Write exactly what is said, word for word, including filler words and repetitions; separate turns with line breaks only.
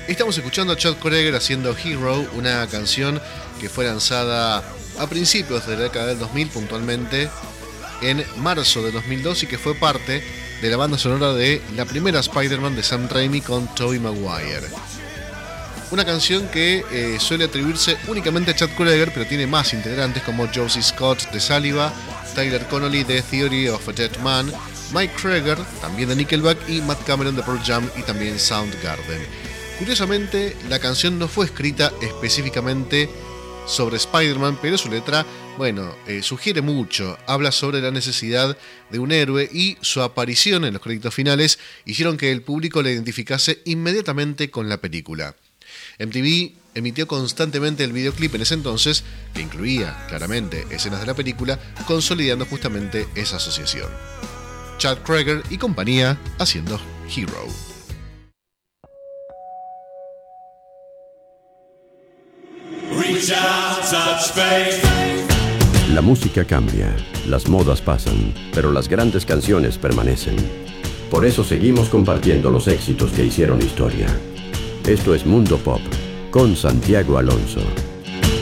Estamos escuchando a Chad Kroeger haciendo Hero, una canción que fue lanzada a principios de la década del dos mil, puntualmente en marzo de dos mil dos, y que fue parte de la banda sonora de la primera Spider-Man de Sam Raimi con Tobey Maguire. Una canción que eh, suele atribuirse únicamente a Chad Kroeger, pero tiene más integrantes como Josie Scott de Saliva, Tyler Connolly de Theory of a Dead Man, Mike Krieger, también de Nickelback, y Matt Cameron de Pearl Jam y también Soundgarden. Curiosamente, la canción no fue escrita específicamente sobre Spider-Man, pero su letra, bueno, eh, sugiere mucho. Habla sobre la necesidad de un héroe, y su aparición en los créditos finales hicieron que el público la identificase inmediatamente con la película. M T V emitió constantemente el videoclip en ese entonces, que incluía claramente escenas de la película, consolidando justamente esa asociación. Chad Kroeger y compañía haciendo Hero.
La música cambia, las modas pasan, pero las grandes canciones permanecen. Por eso seguimos compartiendo los éxitos que hicieron historia. Esto es Mundo Pop, con Santiago Alonso.